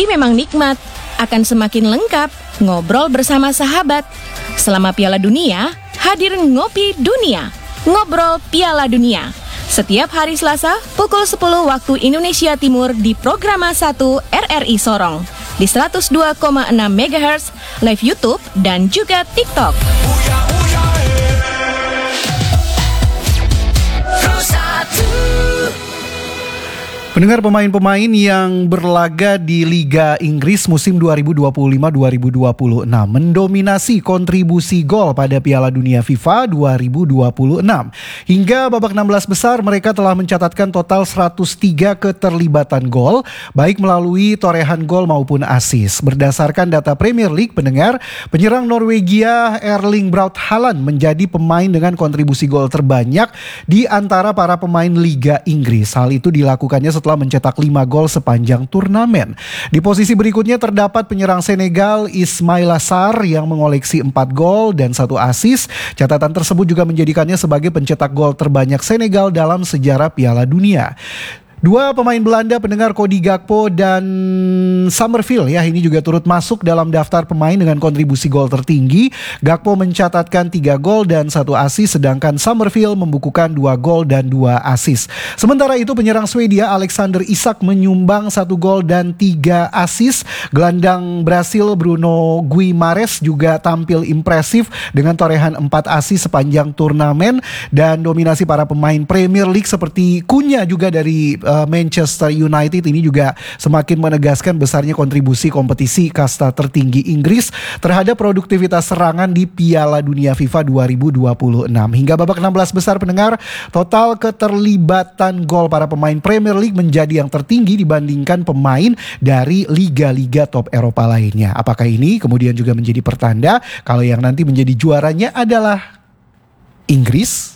Ngopi memang nikmat, akan semakin lengkap ngobrol bersama sahabat. Selama Piala Dunia, hadir Ngopi Dunia, ngobrol Piala Dunia. Setiap hari Selasa, pukul 10 waktu Indonesia Timur di Programa 1 RRI Sorong. Di 102,6 MHz, live YouTube, dan juga TikTok. Pendengar, pemain-pemain yang berlaga di Liga Inggris musim 2025-2026 mendominasi kontribusi gol pada Piala Dunia FIFA 2026. Hingga babak 16 besar mereka telah mencatatkan total 103 keterlibatan gol, baik melalui torehan gol maupun assist. Berdasarkan data Premier League, pendengar, penyerang Norwegia Erling Braut Haaland menjadi pemain dengan kontribusi gol terbanyak di antara para pemain Liga Inggris. Hal itu dilakukannya setelah mencetak 5 gol sepanjang turnamen. Di posisi berikutnya terdapat penyerang Senegal Ismaila Sarr yang mengoleksi 4 gol dan 1 assist. Catatan tersebut juga menjadikannya sebagai pencetak gol terbanyak Senegal dalam sejarah Piala Dunia. Dua pemain Belanda, pendengar, Cody Gakpo dan Summerville ini juga turut masuk dalam daftar pemain dengan kontribusi gol tertinggi. Gakpo mencatatkan 3 gol dan 1 assist, sedangkan Summerville membukukan 2 gol dan 2 assist. Sementara itu penyerang Swedia Alexander Isak menyumbang 1 gol dan 3 assist. Gelandang Brasil Bruno Guimarães juga tampil impresif dengan torehan 4 assist sepanjang turnamen, dan dominasi para pemain Premier League seperti Cunha juga dari Manchester United ini juga semakin menegaskan besarnya kontribusi kompetisi kasta tertinggi Inggris terhadap produktivitas serangan di Piala Dunia FIFA 2026. Hingga babak 16 besar, pendengar, total keterlibatan gol para pemain Premier League menjadi yang tertinggi dibandingkan pemain dari liga-liga top Eropa lainnya. Apakah ini kemudian juga menjadi pertanda kalau yang nanti menjadi juaranya adalah Inggris?